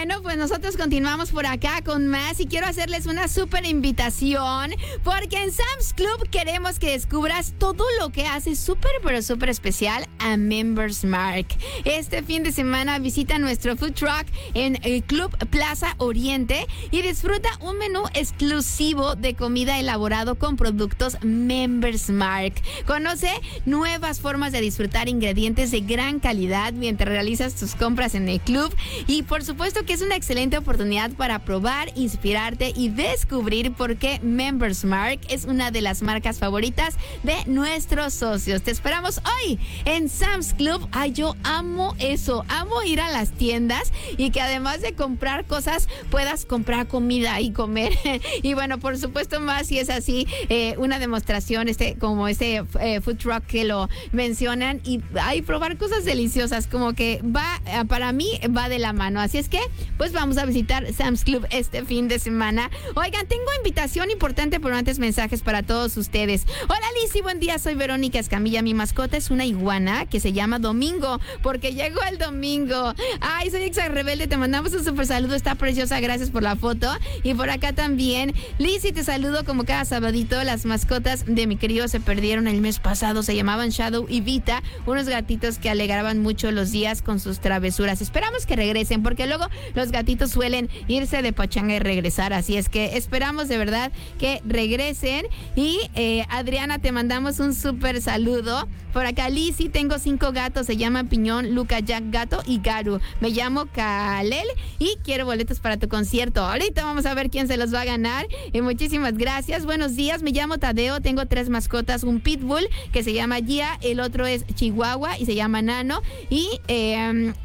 bueno, pues nosotros continuamos por acá con más y quiero hacerles una súper invitación porque en Sam's Club queremos que descubras todo lo que hace súper, pero súper especial a Members Mark. Este fin de semana visita nuestro food truck en el Club Plaza Oriente y disfruta un menú exclusivo de comida elaborado con productos Members Mark. Conoce nuevas formas de disfrutar ingredientes de gran calidad mientras realizas tus compras en el club y por supuesto que es una excelente oportunidad para probar, inspirarte y descubrir por qué Members Mark es una de las marcas favoritas de nuestros socios. Te esperamos hoy en Sam's Club. Ay, yo amo eso, amo ir a las tiendas y que además de comprar cosas puedas comprar comida y comer. Y bueno, por supuesto más si es así, una demostración como food truck que lo mencionan y probar cosas deliciosas, como que para mí va de la mano. Así es que pues vamos a visitar Sam's Club este fin de semana. Oigan, tengo invitación importante, pero antes mensajes para todos ustedes. Hola Lizzy, buen día, soy Verónica Escamilla. Mi mascota es una iguana que se llama Domingo porque llegó el domingo. Ay, soy Exa Rebelde, te mandamos un súper saludo, está preciosa, gracias por la foto. Y por acá también, Lizzy, te saludo como cada sabadito. Las mascotas de mi querido se perdieron el mes pasado, se llamaban Shadow y Vita, unos gatitos que alegraban mucho los días con sus travesuras. Esperamos que regresen porque luego los gatitos suelen irse de pachanga y regresar, así es que esperamos de verdad que regresen. Y Adriana, te mandamos un súper saludo. Por acá, Lizzy, tengo 5 gatos, se llaman Piñón, Luca, Jack, Gato y Garu. Me llamo Kalel y quiero boletos para tu concierto. Ahorita vamos a ver quién se los va a ganar. Muchísimas gracias. Buenos días, me llamo Tadeo, tengo 3 mascotas, un pitbull que se llama Gia, el otro es Chihuahua y se llama Nano y él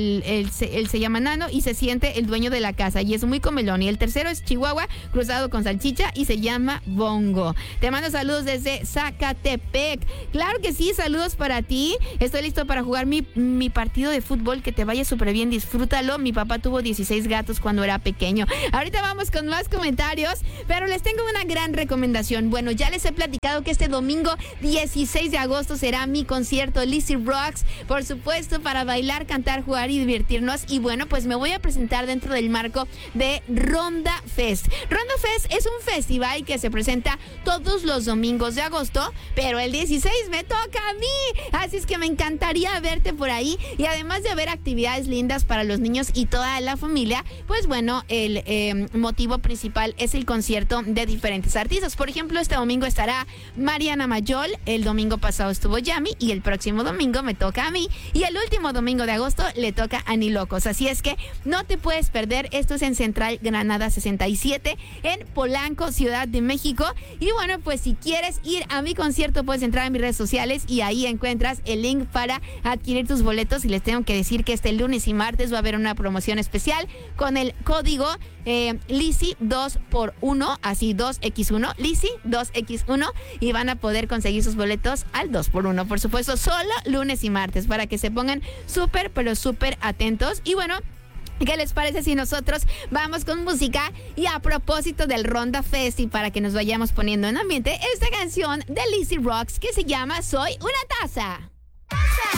se llama Nano y se siente el dueño de la casa y es muy comelón. Y el tercero es Chihuahua cruzado con salchicha y se llama Bongo. Te mando saludos desde Zacatepec. Claro que sí, saludos para ti. Estoy listo para jugar mi partido de fútbol. Que te vaya súper bien, disfrútalo. Mi papá tuvo 16 gatos cuando era pequeño. Ahorita vamos con más comentarios, pero les tengo una gran recomendación. Bueno, ya les he platicado que este domingo 16 de agosto será mi concierto Lizzy Rocks, por supuesto, para bailar, cantar, jugar y divertirnos. Y bueno, pues me voy a presentar dentro del marco de Ronda Fest. Ronda Fest es un festival que se presenta todos los domingos de agosto, pero el 16 me toca a mí, así es que me encantaría verte por ahí. Y además de haber actividades lindas para los niños y toda la familia, pues bueno, el motivo principal es el concierto de diferentes artistas. Por ejemplo, este domingo estará Mariana Mayol, el domingo pasado estuvo Yami y el próximo domingo me toca a mí y el último domingo de agosto le toca a Ni Locos. Así es que no te puedes perder. Esto es en Central Granada 67 en Polanco, Ciudad de México. Y bueno, pues si quieres ir a mi concierto puedes entrar a mis redes sociales y ahí encuentras el link para adquirir tus boletos. Y les tengo que decir que este lunes y martes va a haber una promoción especial con el código Lizzy 2x1, así 2x1, Lizzy 2x1, y van a poder conseguir sus boletos al 2x1, por supuesto, solo lunes y martes, para que se pongan súper, pero súper atentos. Y bueno, ¿qué les parece si nosotros vamos con música? Y a propósito del Ronda Fest y para que nos vayamos poniendo en ambiente, esta canción de Lizzy Rocks que se llama Soy una taza.